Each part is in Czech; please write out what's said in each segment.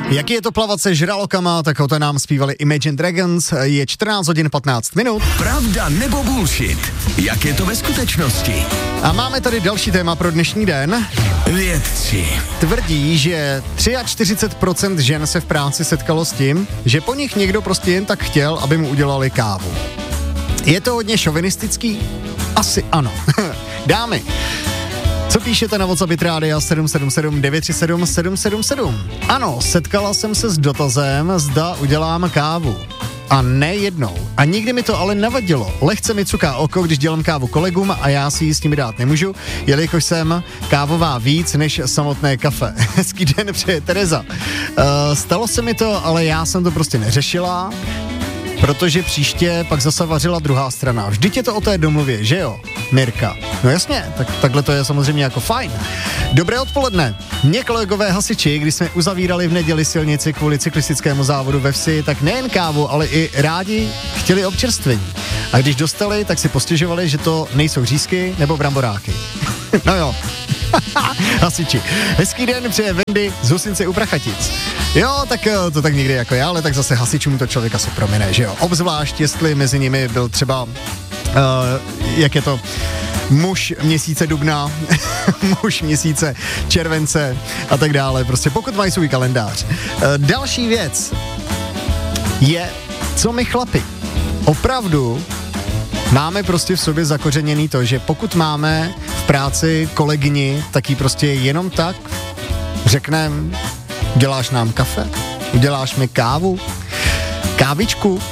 Jaký je to plavat se žralokama, tak o to nám zpívali Imagine Dragons, je 14 hodin 15 minut. Pravda nebo bullshit? Jak je to ve skutečnosti? A máme tady další téma pro dnešní den. Vědci Tvrdí, že 43% žen se v práci setkalo s tím, že po nich někdo prostě jen tak chtěl, aby mu udělali kávu. Je to hodně šovinistický? Asi ano. Dámy, co píšete na WhatsApp Rádia 777 937 777? Ano, setkala jsem se s dotazem, zda udělám kávu. A ne jednou. A nikdy mi to ale nevadilo. Lehce mi cuká oko, když dělám kávu kolegům a já si ji s nimi dát nemůžu, jelikož jsem kávová víc než samotné kafe. Hezký den, přeje Tereza. Stalo se mi to, ale já jsem to prostě neřešila, protože příště pak zase vařila druhá strana. Vždyť je to o té domluvě, že jo, Mirka? No jasně, tak takhle to je samozřejmě jako fajn. Dobré odpoledne. Mě kolegové hasiči, když jsme uzavírali v neděli silnici kvůli cyklistickému závodu ve vsi, tak nejen kávu, ale i rádi chtěli občerstvení. A když dostali, tak si postěžovali, že to nejsou řízky nebo bramboráky. No jo. Hasiči. Hezký den, přeje Wendy z Husince u Prachatic. Jo, tak to tak někdy jako já, ale tak zase hasičům to člověk asi promine, že jo. Obzvlášť, jestli mezi nimi byl třeba, jak je to, muž měsíce dubna, muž měsíce července a tak dále. Prostě pokud mají svůj kalendář. Další věc je, co my chlapi. Opravdu máme prostě v sobě zakořeněný to, že pokud máme v práci kolegyni, tak jí prostě jenom tak řekneme, uděláš nám kafe, uděláš mi kávu, kávičku.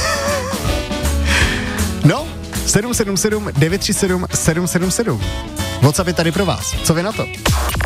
No, 777 937 777. WhatsApp je tady pro vás. Co vy na to?